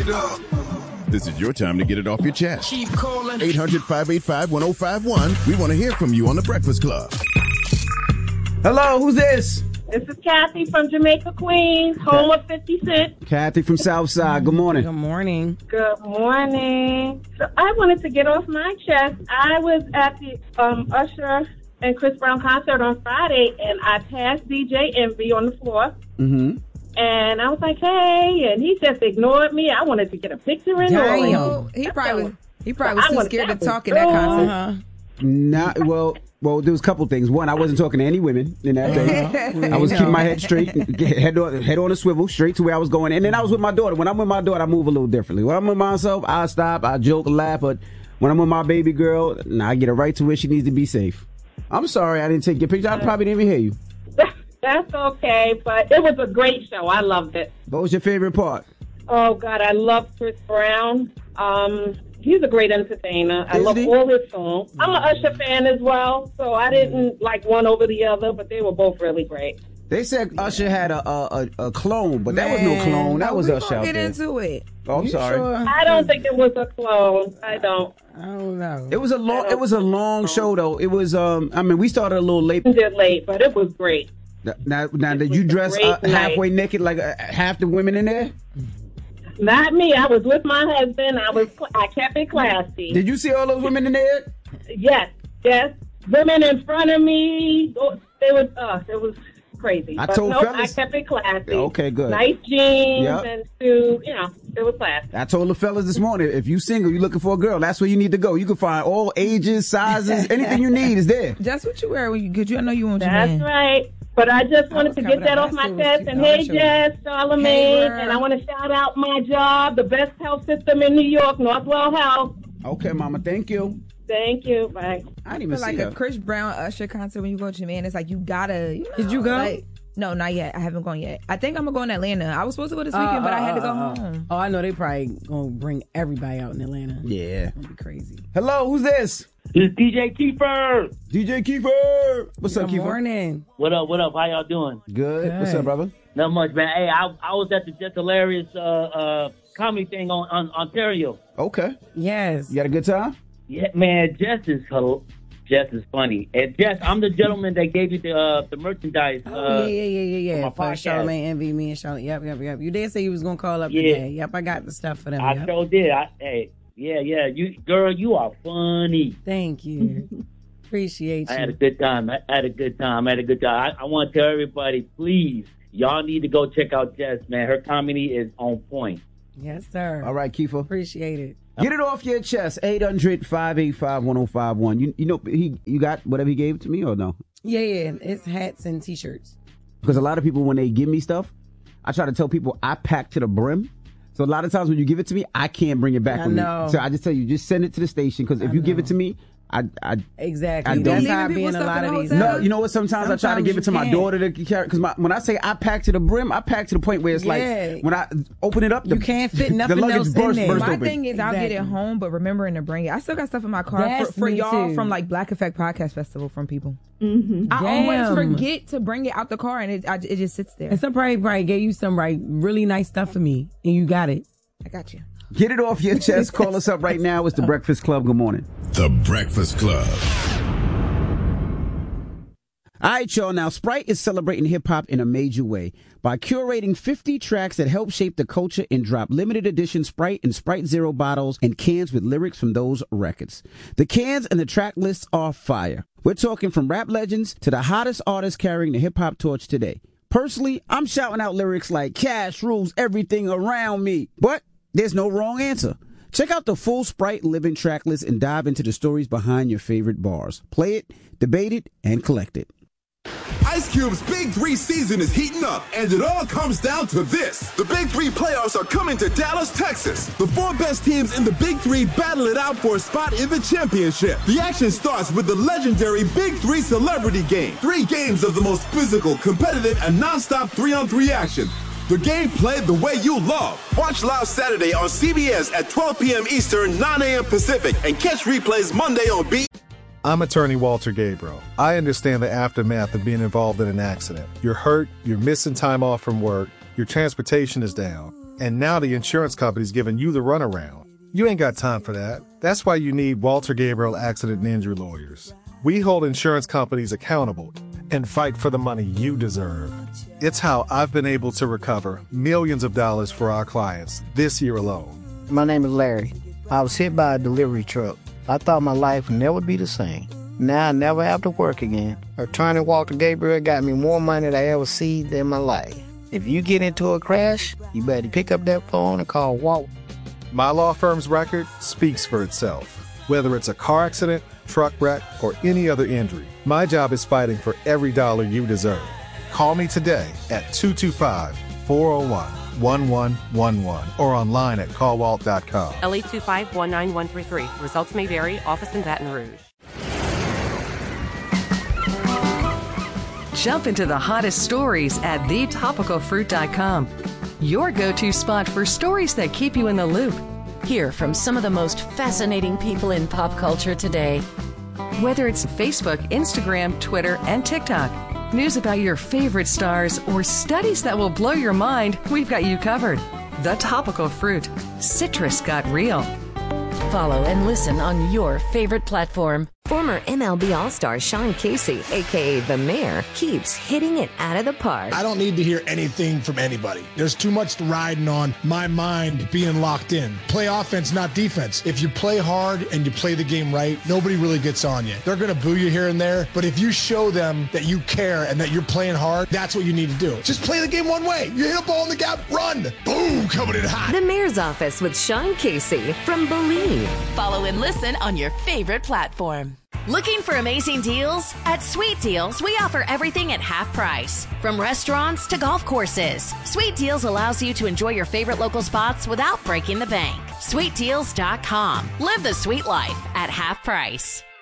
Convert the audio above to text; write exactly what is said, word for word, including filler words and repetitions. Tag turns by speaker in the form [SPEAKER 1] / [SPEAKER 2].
[SPEAKER 1] it up. This is your time to get it off your chest.
[SPEAKER 2] Keep calling.
[SPEAKER 1] eight hundred, five eight five, one oh five one. We want to hear from you on The Breakfast Club.
[SPEAKER 3] Hello, who's this?
[SPEAKER 4] This is Kathy from Jamaica, Queens, home of fifty Cent.
[SPEAKER 3] Kathy from Southside. Good morning.
[SPEAKER 5] Good morning.
[SPEAKER 4] Good morning. So I wanted to get off my chest. I was at the um, Usher and Chris Brown concert on Friday, and I passed D J Envy on the floor.
[SPEAKER 3] Mm-hmm.
[SPEAKER 4] And I was like, hey, and he just ignored me. I wanted to get a picture in there.
[SPEAKER 5] Damn. He probably was, he probably was too scared to talk in that concert. Huh?
[SPEAKER 3] Not, well, well, there was a couple things. One, I wasn't talking to any women in that day. I was keeping my head straight, head on, head on a swivel, straight to where I was going. And then I was with my daughter. When I'm with my daughter, I move a little differently. When I'm with myself, I stop, I joke, laugh. But when I'm with my baby girl, nah, I get her right to where she needs to be safe. I'm sorry I didn't take your picture. I probably didn't even hear you.
[SPEAKER 4] That's okay, but it was a great show. I loved it.
[SPEAKER 3] What was your favorite part?
[SPEAKER 4] Oh, God, I love Chris Brown. Um, he's a great entertainer. I
[SPEAKER 3] Is
[SPEAKER 4] love
[SPEAKER 3] he?
[SPEAKER 4] all his songs. I'm an Usher fan as well, so I didn't like one over the other, but they were both really great.
[SPEAKER 3] They said Usher had a a, a, a clone, but that was no clone. That was
[SPEAKER 5] we
[SPEAKER 3] Usher
[SPEAKER 5] gonna
[SPEAKER 3] out
[SPEAKER 5] get
[SPEAKER 3] there.
[SPEAKER 5] into it.
[SPEAKER 3] Oh, I'm
[SPEAKER 5] You
[SPEAKER 3] sorry.
[SPEAKER 5] sure?
[SPEAKER 4] I don't think it was a clone. I don't.
[SPEAKER 5] I don't know.
[SPEAKER 3] It was a long. It was a long show though. It was. Um. I mean, we started a little late.
[SPEAKER 4] It did late, but it was great.
[SPEAKER 3] Now, now
[SPEAKER 4] It
[SPEAKER 3] did
[SPEAKER 4] was
[SPEAKER 3] you
[SPEAKER 4] a
[SPEAKER 3] dress
[SPEAKER 4] great
[SPEAKER 3] uh, halfway
[SPEAKER 4] night.
[SPEAKER 3] naked like uh, half the women in there?
[SPEAKER 4] Not me. I was with my husband. I was. I kept it classy.
[SPEAKER 3] Did you see all those women in there?
[SPEAKER 4] Yes, yes. Women in front of me. They was. Uh, it was crazy.
[SPEAKER 3] I
[SPEAKER 4] but
[SPEAKER 3] told
[SPEAKER 4] nope,
[SPEAKER 3] fellas-
[SPEAKER 4] I kept it classy.
[SPEAKER 3] Okay, good.
[SPEAKER 4] Nice jeans
[SPEAKER 3] Yep.
[SPEAKER 4] and shoes. You know, it was classy.
[SPEAKER 3] I told the fellas this morning, if you single, you looking for a girl, that's where you need to go. You can find all ages, sizes, anything you need is there.
[SPEAKER 5] That's what you wear when you, cause you I know you want your
[SPEAKER 4] That's
[SPEAKER 5] man.
[SPEAKER 4] right. But I just wanted
[SPEAKER 5] was
[SPEAKER 4] to
[SPEAKER 5] covered
[SPEAKER 4] get that
[SPEAKER 5] up.
[SPEAKER 4] off my
[SPEAKER 5] I still was
[SPEAKER 4] chest.
[SPEAKER 5] cute.
[SPEAKER 4] And
[SPEAKER 5] No,
[SPEAKER 4] hey,
[SPEAKER 5] I showed
[SPEAKER 4] Jess,
[SPEAKER 5] Hey,
[SPEAKER 4] Charlamagne,
[SPEAKER 5] girl.
[SPEAKER 4] and I want to shout out my job, the best health system in New York, Northwell Health.
[SPEAKER 3] Okay, mama, thank you.
[SPEAKER 4] Thank you. Bye.
[SPEAKER 3] I didn't even
[SPEAKER 5] For like
[SPEAKER 3] see
[SPEAKER 5] a
[SPEAKER 3] her.
[SPEAKER 5] Chris Brown Usher concert when you go to your man, it's like you gotta. You know,
[SPEAKER 6] Did you go?
[SPEAKER 5] like- no, not yet. I haven't gone yet. I think I'm gonna go in Atlanta. I was supposed to go this weekend, but I had to go home.
[SPEAKER 6] Oh, I know they probably gonna bring everybody out in Atlanta.
[SPEAKER 3] Yeah.
[SPEAKER 6] That'd be crazy.
[SPEAKER 3] Hello, who's this?
[SPEAKER 7] It's D J Kiefer.
[SPEAKER 3] D J Kiefer. What's up,
[SPEAKER 6] Good
[SPEAKER 3] Kiefer?
[SPEAKER 6] morning.
[SPEAKER 7] What up? What up? How y'all doing?
[SPEAKER 3] Good. What's
[SPEAKER 6] Good.
[SPEAKER 3] up, brother?
[SPEAKER 7] Not much, man. Hey, I, I was at the Just Hilarious uh, uh, comedy thing on, on Ontario.
[SPEAKER 3] Okay.
[SPEAKER 6] Yes.
[SPEAKER 3] You had a good time?
[SPEAKER 7] Yeah, man. Jess is hel- Jess is funny. And Jess, I'm the gentleman that gave you the uh, the merchandise. Uh,
[SPEAKER 6] Oh, yeah, yeah, yeah, yeah, yeah.
[SPEAKER 7] my
[SPEAKER 6] For
[SPEAKER 7] podcast.
[SPEAKER 6] Charlamagne, Envy, me, and Charlotte. Yep, yep, yep. You did say you was gonna call up
[SPEAKER 7] Yeah.
[SPEAKER 6] today. Yep, I got the stuff for them.
[SPEAKER 7] I
[SPEAKER 6] Yep.
[SPEAKER 7] sure did. I, hey, yeah, yeah. You, girl, you are funny.
[SPEAKER 6] Thank you. Appreciate
[SPEAKER 7] I had a
[SPEAKER 6] you.
[SPEAKER 7] good time. I had a good time. I had a good time. I, I want to tell everybody, please, y'all need to go check out Jess, man. Her comedy is on point.
[SPEAKER 6] Yes, sir.
[SPEAKER 3] All right, Kiefer.
[SPEAKER 6] Appreciate it.
[SPEAKER 3] Get it off your chest. eight hundred, five eight five, one oh five one. You you know, he you got whatever he gave to me or no?
[SPEAKER 6] Yeah, yeah. It's hats and t-shirts.
[SPEAKER 3] Because a lot of people, when they give me stuff, I try to tell people I pack to the brim. So a lot of times when you give it to me, I can't bring it back
[SPEAKER 6] I
[SPEAKER 3] with
[SPEAKER 6] know.
[SPEAKER 3] me. So I just tell you, just send it to the station. Because if
[SPEAKER 6] I
[SPEAKER 3] you give
[SPEAKER 6] know.
[SPEAKER 3] it to me, I, I
[SPEAKER 6] Exactly.
[SPEAKER 3] I don't-
[SPEAKER 6] That's
[SPEAKER 3] You
[SPEAKER 6] how I
[SPEAKER 5] leaving
[SPEAKER 6] be in
[SPEAKER 5] people
[SPEAKER 6] a
[SPEAKER 5] stuff
[SPEAKER 6] lot
[SPEAKER 5] in
[SPEAKER 6] of
[SPEAKER 5] the
[SPEAKER 6] these.
[SPEAKER 5] hotel?
[SPEAKER 3] no, you know what? Sometimes, I try to
[SPEAKER 6] Sometimes
[SPEAKER 3] give it
[SPEAKER 6] you
[SPEAKER 3] to my
[SPEAKER 6] can't.
[SPEAKER 3] daughter to carry. Because when I say I pack to the brim, I pack to the point where it's
[SPEAKER 6] Yeah.
[SPEAKER 3] like when I open it up, the,
[SPEAKER 6] You can't fit nothing
[SPEAKER 3] the luggage
[SPEAKER 6] else in
[SPEAKER 3] burst,
[SPEAKER 6] there.
[SPEAKER 3] burst
[SPEAKER 5] My
[SPEAKER 3] open.
[SPEAKER 5] thing is, I'll get it
[SPEAKER 6] Exactly.
[SPEAKER 5] home, but remembering to bring it. I still got stuff in my car
[SPEAKER 6] That's
[SPEAKER 5] for, for
[SPEAKER 6] me
[SPEAKER 5] y'all
[SPEAKER 6] too.
[SPEAKER 5] from like Black Effect Podcast Festival from people.
[SPEAKER 4] Mm-hmm.
[SPEAKER 5] I
[SPEAKER 6] Damn.
[SPEAKER 5] always forget to bring it out the car, and it I, it just sits there.
[SPEAKER 6] And somebody probably gave you some right really nice stuff for me, and you got it.
[SPEAKER 5] I got you.
[SPEAKER 3] Get it off your chest. Call us up right now. It's the Breakfast Club. Good morning.
[SPEAKER 1] The Breakfast Club.
[SPEAKER 3] All right, y'all. Now, Sprite is celebrating hip-hop in a major way by curating fifty tracks that help shape the culture and drop limited edition Sprite and Sprite Zero bottles and cans with lyrics from those records. The cans and the track lists are fire. We're talking from rap legends to the hottest artists carrying the hip-hop torch today. Personally, I'm shouting out lyrics like Cash rules everything around me. But there's no wrong answer. Check out the full Sprite Living track list and dive into the stories behind your favorite bars. Play it, debate it, and collect it.
[SPEAKER 8] Ice Cube's Big Three season is heating up, and it all comes down to this. The Big Three playoffs are coming to Dallas, Texas. The four best teams in the Big Three battle it out for a spot in the championship. The action starts with the legendary Big Three Celebrity Game. Three games of the most physical, competitive, and non-stop three-on-three action. The game played the way you love. Watch live Saturday on C B S at twelve p.m. Eastern, nine a.m. Pacific, and catch replays Monday on B.
[SPEAKER 9] I'm attorney Walter Gabriel. I understand the aftermath of being involved in an accident. You're hurt, you're missing time off from work, your transportation is down. And now the insurance company's giving you the runaround. You ain't got time for that. That's why you need Walter Gabriel Accident and Injury Lawyers. We hold insurance companies accountable and fight for the money you deserve. It's how I've been able to recover millions of dollars for our clients this year alone.
[SPEAKER 2] My name is Larry. I was hit by a delivery truck. I thought my life would never be the same. Now I never have to work again. Attorney Walter Gabriel got me more money than I ever seen in my life. If you get into a crash, you better pick up that phone and call Walt.
[SPEAKER 9] My law firm's record speaks for itself. Whether it's a car accident, truck wreck, or any other injury, my job is fighting for every dollar you deserve. Call me today at two two five, four oh one, one one one one or online at call walt dot com.
[SPEAKER 10] L eight two five, one nine one three three. Results may vary. Office in Baton Rouge.
[SPEAKER 11] Jump into the hottest stories at the topical fruit dot com. Your go-to spot for stories that keep you in the loop.
[SPEAKER 12] Hear from some of the most fascinating people in pop culture today.
[SPEAKER 11] Whether it's Facebook, Instagram, Twitter, and TikTok, news about your favorite stars, or studies that will blow your mind, we've got you covered. The Topical Fruit. Citrus got real.
[SPEAKER 12] Follow and listen on your favorite platform.
[SPEAKER 13] Former M L B All-Star Sean Casey, a k a. The Mayor, keeps hitting it out of the park.
[SPEAKER 14] I don't need to hear anything from anybody. There's too much riding on my mind being locked in. Play offense, not defense. If you play hard and you play the game right, nobody really gets on you. They're going to boo you here and there, but if you show them that you care and that you're playing hard, that's what you need to do. Just play the game one way. You hit a ball in the gap, run. Boom, coming in hot.
[SPEAKER 13] The Mayor's Office with Sean Casey from Believe.
[SPEAKER 15] Follow and listen on your favorite platform. Looking for amazing deals? At Sweet Deals, we offer everything at half price. From restaurants to golf courses, Sweet Deals allows you to enjoy your favorite local spots without breaking the bank. sweet deals dot com. Live the sweet life at half price.